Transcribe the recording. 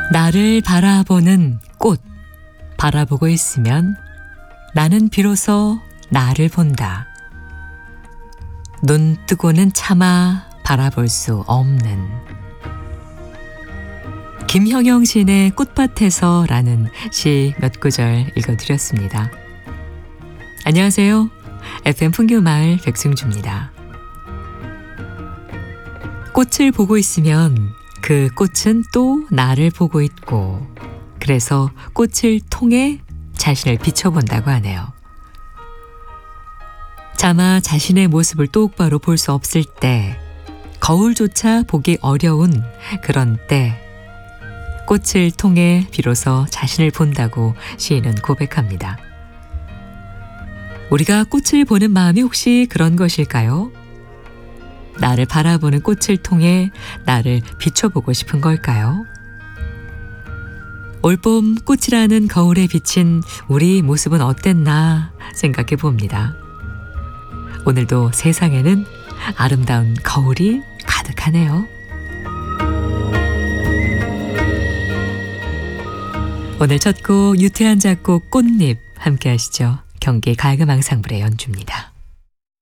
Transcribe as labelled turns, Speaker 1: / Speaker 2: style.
Speaker 1: 나를 바라보는 꽃 바라보고 있으면 나는 비로소 나를 본다. 눈 뜨고는 차마 바라볼 수 없는. 김형영 시인의 꽃밭에서라는 시 몇 구절 읽어드렸습니다. 안녕하세요. FM 풍교마을 백승주입니다. 꽃을 보고 있으면 그 꽃은 또 나를 보고 있고, 그래서 꽃을 통해 자신을 비춰본다고 하네요. 차마 자신의 모습을 똑바로 볼 수 없을 때, 거울조차 보기 어려운 그런 때, 꽃을 통해 비로소 자신을 본다고 시인은 고백합니다. 우리가 꽃을 보는 마음이 혹시 그런 것일까요? 나를 바라보는 꽃을 통해 나를 비춰보고 싶은 걸까요? 올봄 꽃이라는 거울에 비친 우리 모습은 어땠나 생각해 봅니다. 오늘도 세상에는 아름다운 거울이 가득하네요. 오늘 첫 곡 유태한 작곡 꽃잎 함께 하시죠. 경기 가야금 앙상블의 연주입니다.